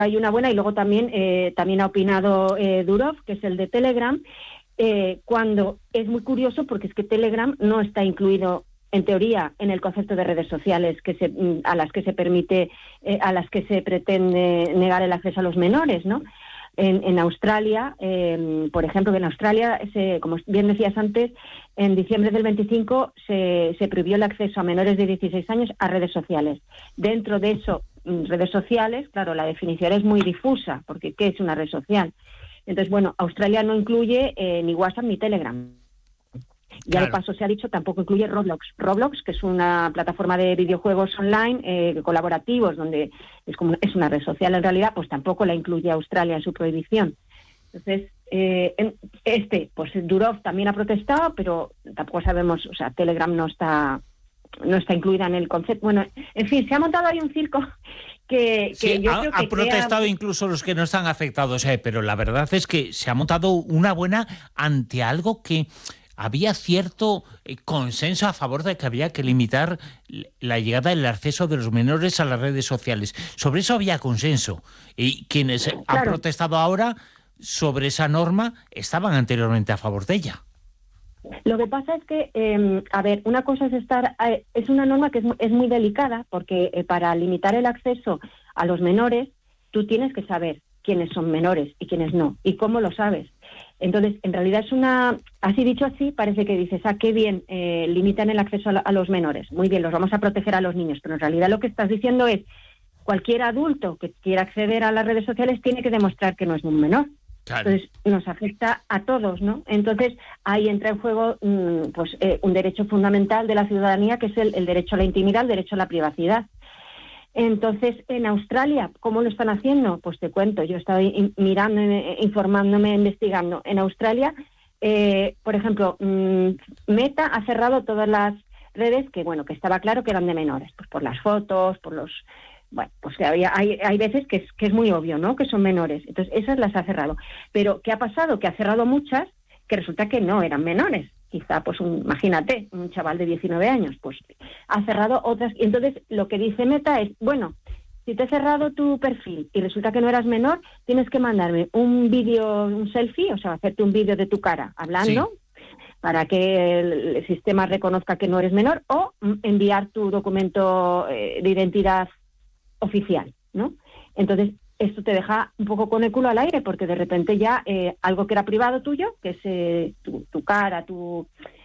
hay una buena, y luego también ha opinado Durov, que es el de Telegram, cuando es muy curioso porque es que Telegram no está incluido en teoría en el concepto de redes sociales a las que se pretende negar el acceso a los menores, ¿no? En Australia, por ejemplo, en Australia, como bien decías antes, en diciembre del 25 se prohibió el acceso a menores de 16 años a redes sociales. Dentro de eso, redes sociales, claro, la definición es muy difusa, porque ¿qué es una red social? Entonces, bueno, Australia no incluye ni WhatsApp ni Telegram. Ya Claro. de paso se ha dicho, tampoco incluye Roblox, que es una plataforma de videojuegos online colaborativos, donde es una red social en realidad, pues tampoco la incluye Australia en su prohibición. Entonces, pues Durov también ha protestado, pero tampoco sabemos, o sea, Telegram no está incluida en el concepto. Bueno, en fin, se ha montado ahí un circo que Sí, yo creo que han protestado incluso los que no están afectados, pero la verdad es que se ha montado una buena ante algo que había cierto consenso a favor de que había que limitar la llegada, el acceso de los menores a las redes sociales. Sobre eso había consenso. Y quienes han protestado ahora sobre esa norma estaban anteriormente a favor de ella. Lo que pasa es que, una cosa es una norma que es muy delicada, porque para limitar el acceso a los menores, tú tienes que saber quiénes son menores y quiénes no, y cómo lo sabes. Entonces, en realidad así dicho así, parece que dices, qué bien, limitan el acceso a los menores. Muy bien, los vamos a proteger a los niños, pero en realidad lo que estás diciendo es, cualquier adulto que quiera acceder a las redes sociales tiene que demostrar que no es un menor. Claro. Entonces, nos afecta a todos, ¿no? Entonces, ahí entra en juego un derecho fundamental de la ciudadanía, que es el derecho a la intimidad, el derecho a la privacidad. Entonces, en Australia, ¿cómo lo están haciendo? Pues te cuento, yo he estado mirando, informándome, investigando. En Australia, por ejemplo, Meta ha cerrado todas las redes que estaba claro que eran de menores, pues por las fotos, por los... Bueno, pues que hay veces que es muy obvio, ¿no?, que son menores. Entonces, esas las ha cerrado. Pero, ¿qué ha pasado? Que ha cerrado muchas que resulta que no eran menores. Quizá, pues imagínate, un chaval de 19 años, pues ha cerrado otras. Y entonces lo que dice Meta es, bueno, si te he cerrado tu perfil y resulta que no eras menor, tienes que mandarme un vídeo, un selfie, o sea, hacerte un vídeo de tu cara hablando, para que el sistema reconozca que no eres menor, o enviar tu documento de identidad oficial, ¿no? Entonces, esto te deja un poco con el culo al aire, porque de repente ya algo que era privado tuyo, que es tu cara, tu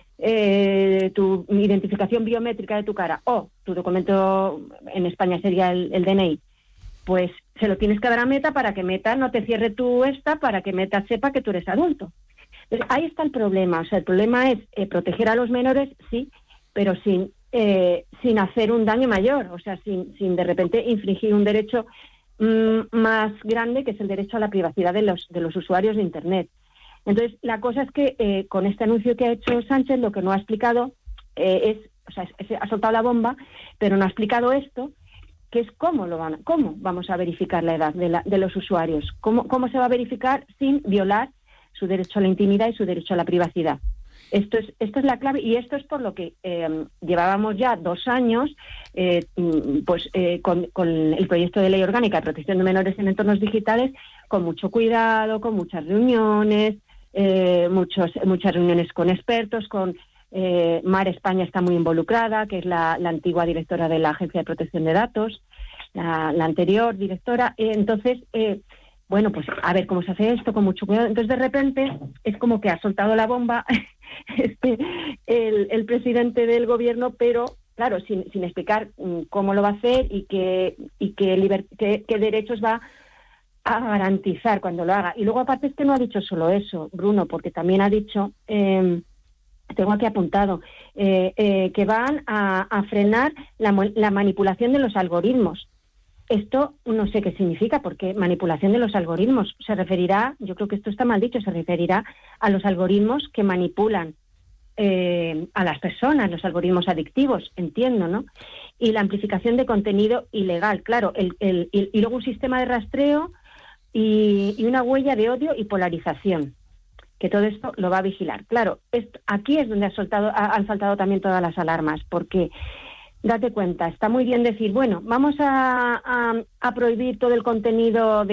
identificación biométrica de tu cara, o tu documento, en España sería el DNI, pues se lo tienes que dar a Meta para que Meta no te cierre para que Meta sepa que tú eres adulto. Entonces, ahí está el problema. O sea, el problema es proteger a los menores, sí, pero sin hacer un daño mayor, o sea, sin de repente infringir un derecho más grande, que es el derecho a la privacidad de los usuarios de Internet. Entonces, la cosa es que con este anuncio que ha hecho Sánchez, lo que no ha explicado ha soltado la bomba, pero no ha explicado esto, que es cómo vamos a verificar la edad de los usuarios, cómo se va a verificar sin violar su derecho a la intimidad y su derecho a la privacidad. Esto es la clave, y esto es por lo que llevábamos ya 2 años con el proyecto de ley orgánica de protección de menores en entornos digitales, con mucho cuidado, con muchas reuniones, muchas reuniones con expertos, Mar España está muy involucrada, que es la antigua directora de la Agencia de Protección de Datos, la anterior directora. Entonces, pues a ver cómo se hace esto, con mucho cuidado. Entonces, de repente, es como que ha soltado la bomba el presidente del gobierno, pero, claro, sin explicar cómo lo va a hacer y qué derechos va a garantizar cuando lo haga. Y luego, aparte, es que no ha dicho solo eso, Bruno, porque también ha dicho, tengo aquí apuntado, que van a frenar la manipulación de los algoritmos. Esto no sé qué significa, porque manipulación de los algoritmos se referirá, yo creo que esto está mal dicho, se referirá a los algoritmos que manipulan a las personas, los algoritmos adictivos, entiendo, ¿no? Y la amplificación de contenido ilegal, claro, y luego un sistema de rastreo y una huella de odio y polarización, que todo esto lo va a vigilar. Claro, aquí es donde han saltado también todas las alarmas, porque date cuenta, está muy bien decir, bueno, vamos a prohibir todo el contenido